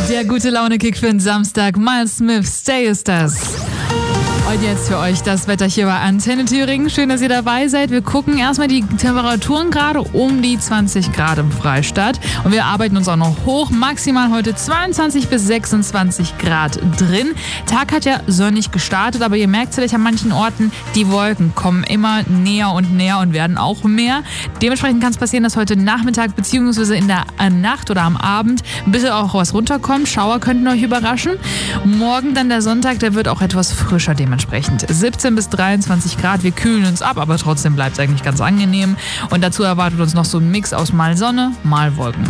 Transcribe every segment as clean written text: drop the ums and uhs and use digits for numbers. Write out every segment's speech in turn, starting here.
Der gute Laune-Kick für den Samstag. Miles Smith, Stay ist das. Und jetzt für euch das Wetter hier bei Antenne Thüringen. Schön, dass ihr dabei seid. Wir gucken erstmal die Temperaturen gerade um die 20 Grad im Freistaat. Und wir arbeiten uns auch noch hoch. Maximal heute 22 bis 26 Grad drin. Tag hat ja sonnig gestartet, aber ihr merkt vielleicht an manchen Orten, die Wolken kommen immer näher und werden auch mehr. Dementsprechend kann es passieren, dass heute Nachmittag bzw. in der Nacht oder am Abend ein bisschen auch was runterkommt. Schauer könnten euch überraschen. Morgen dann der Sonntag, der wird auch etwas frischer dementsprechend. 17 bis 23 Grad, wir kühlen uns ab, aber trotzdem bleibt es eigentlich ganz angenehm. Und dazu erwartet uns noch so ein Mix aus mal Sonne, mal Wolken.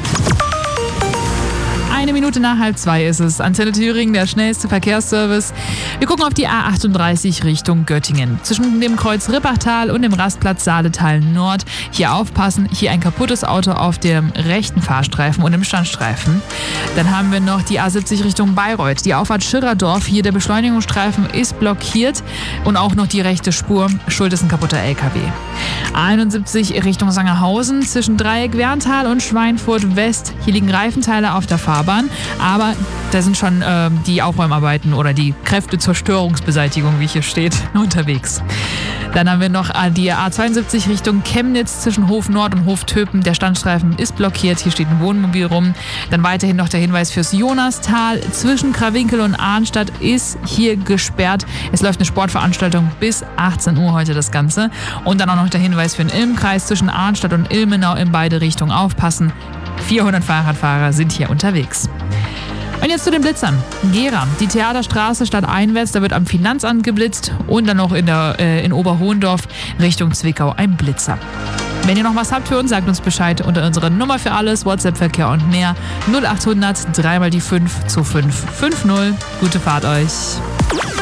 1 Minute nach 1:30 ist es. Antenne Thüringen, der schnellste Verkehrsservice. Wir gucken auf die A38 Richtung Göttingen. Zwischen dem Kreuz Rippachtal und dem Rastplatz Saaletal Nord. Hier aufpassen, hier ein kaputtes Auto auf dem rechten Fahrstreifen und im Standstreifen. Dann haben wir noch die A70 Richtung Bayreuth. Die Auffahrt Schirrerdorf, hier der Beschleunigungsstreifen ist blockiert und auch noch die rechte Spur. Schuld ist ein kaputter LKW. A71 Richtung Sangerhausen zwischen Dreieck Werntal und Schweinfurt West. Hier liegen Reifenteile auf der Fahrbahn, aber da sind schon die Aufräumarbeiten oder die Kräftezerstörungsbeseitigung, wie hier steht, unterwegs. Dann haben wir noch die A72 Richtung Chemnitz zwischen Hof Nord und Hof Töpen. Der Standstreifen ist blockiert, hier steht ein Wohnmobil rum. Dann weiterhin noch der Hinweis fürs Jonastal. Zwischen Krawinkel und Arnstadt ist hier gesperrt. Es läuft eine Sportveranstaltung bis 18 Uhr heute das Ganze. Und dann auch noch der Hinweis für den Ilmkreis zwischen Arnstadt und Ilmenau in beide Richtungen aufpassen. 400 Fahrradfahrer sind hier unterwegs. Und jetzt zu den Blitzern. Gera, die Theaterstraße stadteinwärts, da wird am Finanzamt geblitzt und dann noch in Oberhohendorf Richtung Zwickau ein Blitzer. Wenn ihr noch was habt für uns, sagt uns Bescheid unter unserer Nummer für alles, WhatsApp-Verkehr und mehr 0800 3 mal die 5 2550. Gute Fahrt euch.